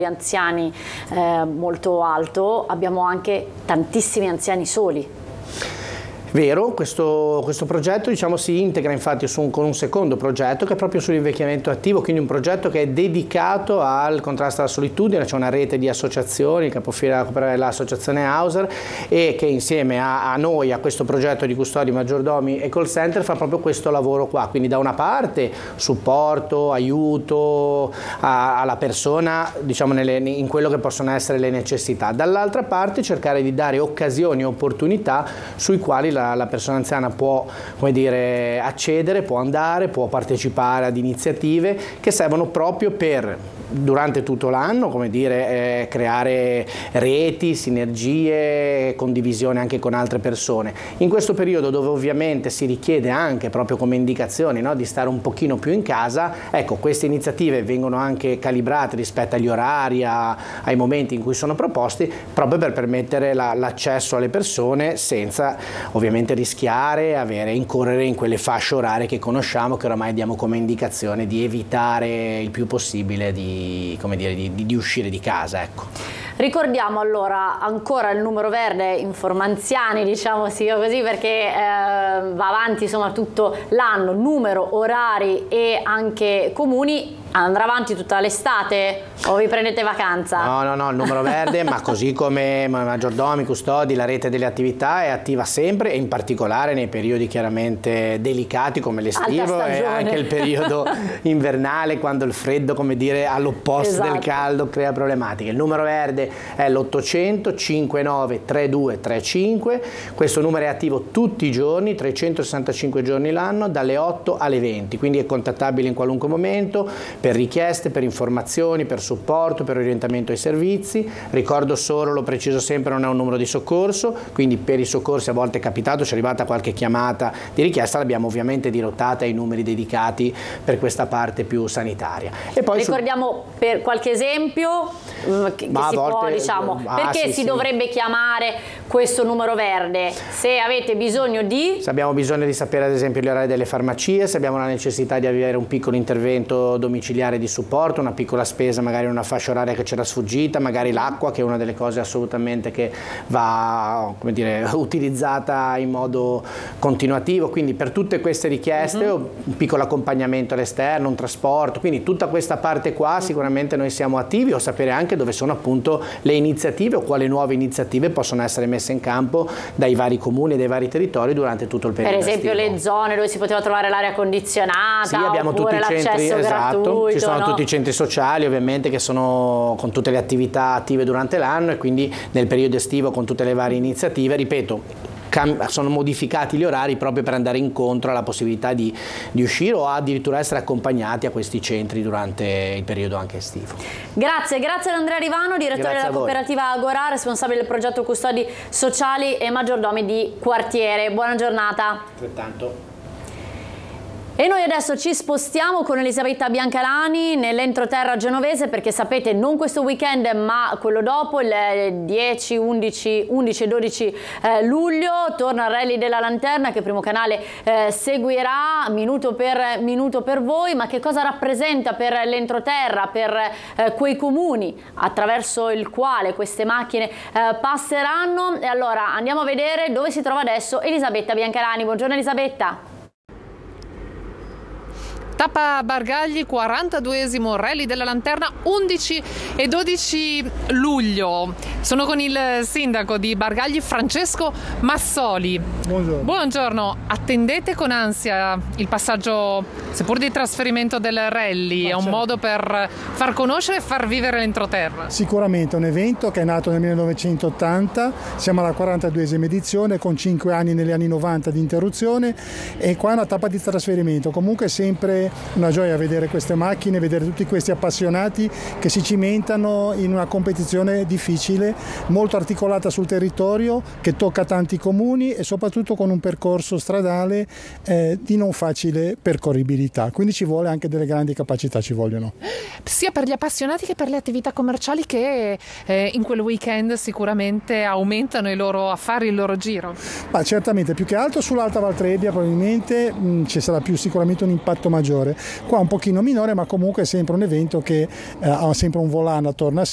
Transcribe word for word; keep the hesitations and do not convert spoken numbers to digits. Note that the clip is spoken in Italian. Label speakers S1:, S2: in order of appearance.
S1: anziani eh, molto alto, abbiamo anche tantissimi anziani soli.
S2: Vero, questo, questo progetto diciamo, si integra infatti su un, con un secondo progetto che è proprio sull'invecchiamento attivo, quindi un progetto che è dedicato al contrasto alla solitudine. C'è una rete di associazioni, il capofila l'associazione Hauser, e che insieme a, a noi, a questo progetto di custodi, maggiordomi e call center fa proprio questo lavoro qua, quindi da una parte supporto, aiuto a, alla persona diciamo, nelle, in quello che possono essere le necessità, dall'altra parte cercare di dare occasioni e opportunità sui quali la La, la persona anziana può, come dire, accedere, può andare, può partecipare ad iniziative che servono proprio per, durante tutto l'anno, come dire, eh, creare reti, sinergie, condivisione anche con altre persone. In questo periodo dove ovviamente si richiede anche proprio come indicazioni, no, di stare un pochino più in casa, ecco, queste iniziative vengono anche calibrate rispetto agli orari, a, ai momenti in cui sono proposti, proprio per permettere la, l'accesso alle persone senza ovviamente rischiare, avere, incorrere in quelle fasce orarie che conosciamo, che oramai diamo come indicazione di evitare il più possibile di, come dire, di, di, di uscire di casa. Ecco.
S1: Ricordiamo allora ancora il numero verde Informanziani, diciamo sì così, perché eh, va avanti insomma tutto l'anno, numero, orari e anche comuni. Andrà avanti tutta l'estate o vi prendete vacanza?
S2: No, no, no, il numero verde, ma così come maggiordomi, custodi, la rete delle attività è attiva sempre, e in particolare nei periodi chiaramente delicati come l'estivo e anche il periodo invernale, quando il freddo, come dire, all'opposto esatto. del caldo crea problematiche. Il numero verde è l'ottocento cinquantanove trentadue trentacinque, questo numero è attivo tutti i giorni, trecentosessantacinque giorni l'anno, dalle otto alle venti, quindi è contattabile in qualunque momento, per richieste, per informazioni, per supporto, per orientamento ai servizi. Ricordo solo, lo preciso sempre, non è un numero di soccorso, quindi per i soccorsi a volte è capitato, ci è arrivata qualche chiamata di richiesta, l'abbiamo ovviamente dirottata ai numeri dedicati per questa parte più sanitaria. E poi
S1: ricordiamo su... per qualche esempio che, che si volte... può, diciamo, ah, perché sì, si sì. dovrebbe chiamare questo numero verde? Se avete bisogno di...
S2: Se abbiamo bisogno di sapere ad esempio gli orari delle farmacie, se abbiamo la necessità di avere un piccolo intervento domiciliare di supporto, una piccola spesa magari in una fascia oraria che c'era sfuggita, magari l'acqua, che è una delle cose assolutamente che va, come dire, utilizzata in modo continuativo, quindi per tutte queste richieste uh-huh. un piccolo accompagnamento all'esterno, un trasporto, quindi tutta questa parte qua sicuramente noi siamo attivi, o sapere anche dove sono appunto le iniziative o quali nuove iniziative possono essere messe in campo dai vari comuni e dai vari territori durante tutto il periodo
S1: per esempio
S2: estivo.
S1: Le zone dove si poteva trovare l'aria condizionata, sì, abbiamo tutti i centri,
S2: esatto. Ci sono
S1: no?
S2: tutti i centri sociali ovviamente che sono con tutte le attività attive durante l'anno, e quindi nel periodo estivo con tutte le varie iniziative, ripeto, sono modificati gli orari proprio per andare incontro alla possibilità di, di uscire o addirittura essere accompagnati a questi centri durante il periodo anche estivo.
S1: Grazie, grazie ad Andrea Rivano, direttore della cooperativa Agora, responsabile del progetto Custodi Sociali e Maggiordomi di Quartiere. Buona giornata.
S2: Altrettanto.
S1: E noi adesso ci spostiamo con Elisabetta Biancalani nell'entroterra genovese, perché sapete non questo weekend ma quello dopo, il dieci, undici, undici e dodici eh, luglio, torna il Rally della Lanterna che Primo Canale eh, seguirà minuto per minuto per voi. Ma che cosa rappresenta per l'entroterra, per eh, quei comuni attraverso il quale queste macchine eh, passeranno? E allora andiamo a vedere dove si trova adesso Elisabetta Biancalani. Buongiorno Elisabetta.
S3: Tappa Bargagli, quarantaduesimo Rally della Lanterna, undici e dodici luglio. Sono con il sindaco di Bargagli, Francesco Massoli.
S4: Buongiorno.
S3: Buongiorno. Attendete con ansia il passaggio, seppur di trasferimento del rally? È un modo per far conoscere e far vivere l'entroterra?
S4: Sicuramente è un evento che è nato nel millenovecentottanta, siamo alla quarantaduesima edizione con cinque anni negli anni novanta di interruzione, e qua è una tappa di trasferimento. Comunque è sempre una gioia vedere queste macchine, vedere tutti questi appassionati che si cimentano in una competizione difficile, molto articolata sul territorio, che tocca tanti comuni e soprattutto con un percorso stradale eh, di non facile percorribilità, quindi ci vuole anche delle grandi capacità, ci vogliono.
S3: Sia per gli appassionati che per le attività commerciali che eh, in quel weekend sicuramente aumentano i loro affari, il loro giro.
S4: Ma certamente, più che altro sull'Alta Val Trebbia probabilmente mh, ci sarà più sicuramente un impatto maggiore, qua un pochino minore, ma comunque è sempre un evento che eh, ha sempre un volano attorno a